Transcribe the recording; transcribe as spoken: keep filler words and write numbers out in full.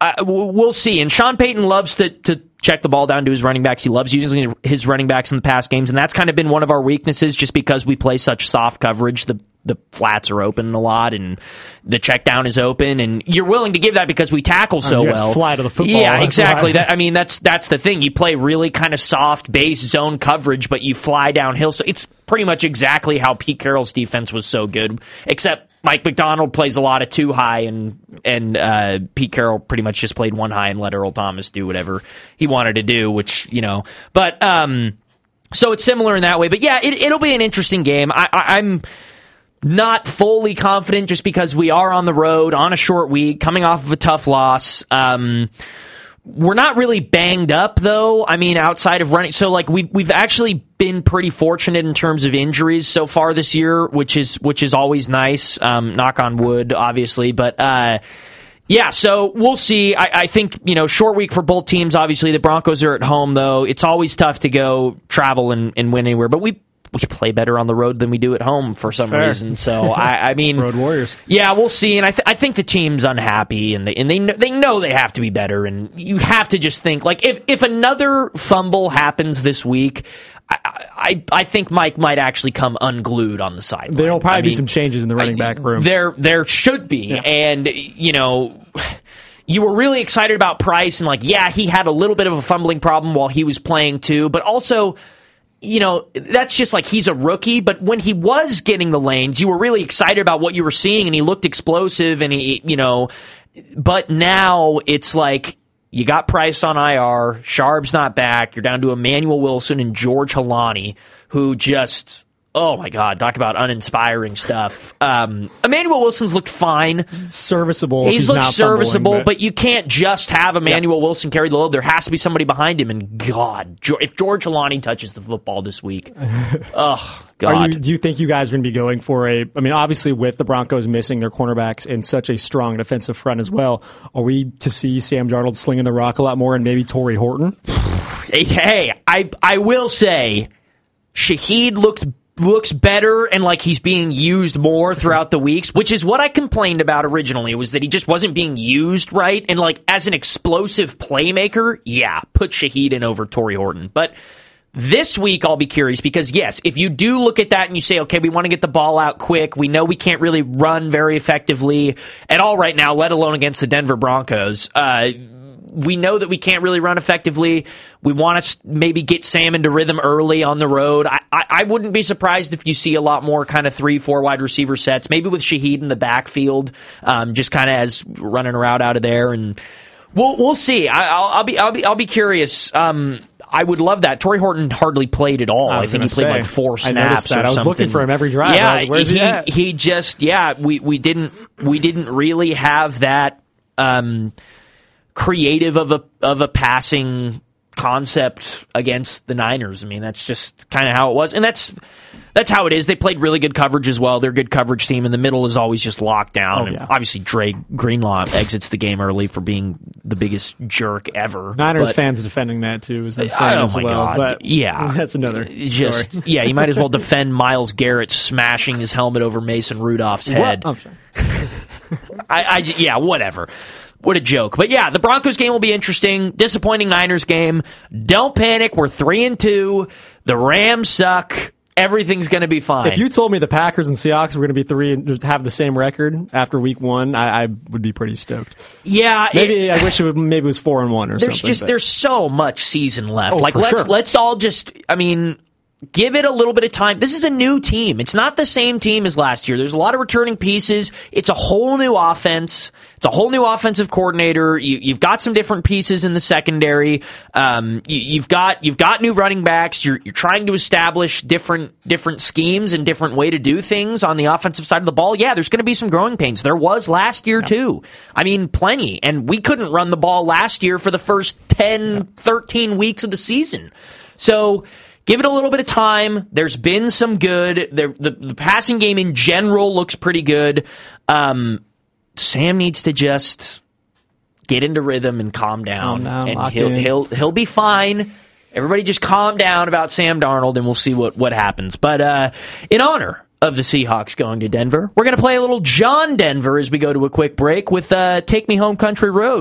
uh, we'll see. And Sean Payton loves to, to check the ball down to his running backs. He loves using his running backs in the past games, and that's kind of been one of our weaknesses just because we play such soft coverage. The the flats are open a lot, and the check down is open, and you're willing to give that because we tackle so you guys well. Fly to the football. Yeah, that's exactly. Right. That, I mean, that's that's the thing. You play really kind of soft base zone coverage, but you fly downhill. So it's pretty much exactly how Pete Carroll's defense was so good, except Mike McDonald plays a lot of two high, and and uh, Pete Carroll pretty much just played one high and let Earl Thomas do whatever he wanted to do, which, you know. But um, so it's similar in that way. But yeah, it, it'll be an interesting game. I, I, I'm not fully confident just because we are on the road on a short week, coming off of a tough loss. Um, we're not really banged up, though. I mean, outside of running. So, like, we've, we've actually been pretty fortunate in terms of injuries so far this year, which is which is always nice. Um, knock on wood, obviously. But, uh, yeah, so we'll see. I, I think, you know, short week for both teams. Obviously, the Broncos are at home, though. It's always tough to go travel and, and win anywhere. But we we play better on the road than we do at home for some Fair. reason. So I, I mean, Road Warriors. Yeah, we'll see. And I, th- I think the team's unhappy, and they and they know, they know they have to be better. And you have to just think, like, if if another fumble happens this week, I I, I think Mike might actually come unglued on the sideline. There will probably I be mean, some changes in the running back room. There there should be, Yeah. and you know. You were really excited about Price, and like, yeah, he had a little bit of a fumbling problem while he was playing too, but also, you know, that's just like he's a rookie, but when he was getting the lanes, you were really excited about what you were seeing, and he looked explosive, and he, you know, but now it's like you got Price on I R, Sharp's not back, you're down to Emmanuel Wilson and George Halani, who just, oh my God, talk about uninspiring stuff. Um, Emmanuel Wilson's looked fine. Serviceable. He's, he's looked not serviceable, fumbling, but, but you can't just have Emmanuel Yeah. Wilson carry the load. There has to be somebody behind him. And God, if George Halani touches the football this week, oh God. Are you, do you think you guys are going to be going for a? I mean, obviously, with the Broncos missing their cornerbacks and such a strong defensive front as well, are we to see Sam Darnold slinging the rock a lot more, and maybe Torrey Horton? Hey, I I will say, Shaheed looked. looks better and like he's being used more throughout the weeks, which is what I complained about originally, was that he just wasn't being used right. And like as an explosive playmaker, yeah, put Shaheed in over Torrey Horton. But this week I'll be curious because, yes, if you do look at that and you say, okay, we want to get the ball out quick, we know we can't really run very effectively at all right now, let alone against the Denver Broncos. Uh, we know that we can't really run effectively. We want to maybe get Sam into rhythm early on the road. I, I, I wouldn't be surprised if you see a lot more kind of three, four wide receiver sets, maybe with Shaheed in the backfield, um, just kind of as running a route out of there. And we'll we'll see. I, I'll, I'll be I'll be I'll be curious. Um, I would love that. Torrey Horton hardly played at all. I, I think he played say, like four snaps. I noticed that. Or I was something. looking for him every drive. Yeah, like, where's he, he at? he just yeah. We we didn't we didn't really have that. Um, creative of a of a passing concept against the Niners. I mean, that's just kind of how it was, and that's that's how it is. They played really good coverage as well. They're a good coverage team, and the middle is always just locked down. Oh, and yeah. obviously, Dre Greenlaw exits the game early for being the biggest jerk ever. Niners but, fans defending that too is insane oh as my well. God. But yeah, that's another just story. yeah. You might as well defend Myles Garrett smashing his helmet over Mason Rudolph's head. What? Oh, sure. I, I yeah, whatever. What a joke. But yeah, the Broncos game will be interesting. Disappointing Niners game. Don't panic. We're three and two. The Rams suck. Everything's going to be fine. If you told me the Packers and Seahawks were going to be three and have the same record after week one, I, I would be pretty stoked. Yeah, maybe it, I wish it would, maybe it was four and one or there's something. Just but. there's so much season left. Oh, like for let's sure. let's all just. I mean. Give it a little bit of time. This is a new team. It's not the same team as last year. There's a lot of returning pieces. It's a whole new offense. It's a whole new offensive coordinator. You, you've got some different pieces in the secondary. Um, you, you've got you've got new running backs. You're you're trying to establish different different schemes and different way to do things on the offensive side of the ball. Yeah, there's going to be some growing pains. There was last year yeah. too. I mean, plenty. And we couldn't run the ball last year for the first ten, yeah. thirteen weeks of the season. So. Give it a little bit of time. There's been some good. There, the, the passing game in general looks pretty good. Um, Sam needs to just get into rhythm and calm down, calm down and he'll he'll he'll be fine. Everybody just calm down about Sam Darnold, and we'll see what, what happens. But uh, in honor of the Seahawks going to Denver, we're going to play a little John Denver as we go to a quick break with uh, Take Me Home Country Road.